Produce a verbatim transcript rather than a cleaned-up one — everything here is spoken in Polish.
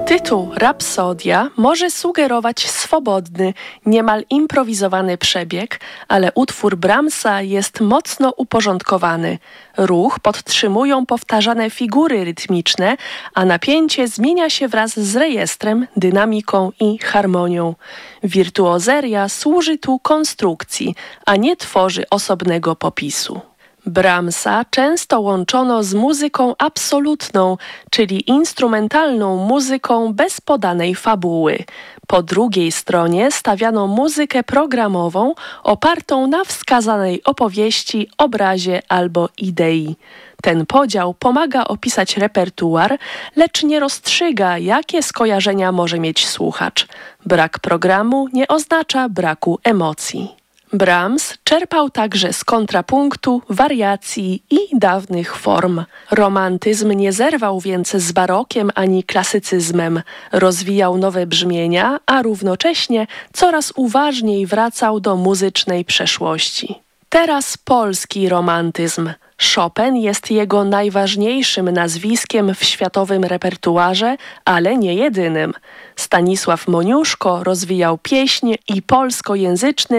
Tytuł Rapsodia może sugerować swobodny, niemal improwizowany przebieg, ale utwór Brahmsa jest mocno uporządkowany. Ruch podtrzymują powtarzane figury rytmiczne, a napięcie zmienia się wraz z rejestrem, dynamiką i harmonią. Wirtuozeria służy tu konstrukcji, a nie tworzy osobnego popisu. Brahmsa często łączono z muzyką absolutną, czyli instrumentalną muzyką bez podanej fabuły. Po drugiej stronie stawiano muzykę programową opartą na wskazanej opowieści, obrazie albo idei. Ten podział pomaga opisać repertuar, lecz nie rozstrzyga, jakie skojarzenia może mieć słuchacz. Brak programu nie oznacza braku emocji. Brahms czerpał także z kontrapunktu, wariacji i dawnych form. Romantyzm nie zerwał więc z barokiem ani klasycyzmem. Rozwijał nowe brzmienia, a równocześnie coraz uważniej wracał do muzycznej przeszłości. Teraz polski romantyzm. Chopin jest jego najważniejszym nazwiskiem w światowym repertuarze, ale nie jedynym. Stanisław Moniuszko rozwijał pieśń i polskojęzyczny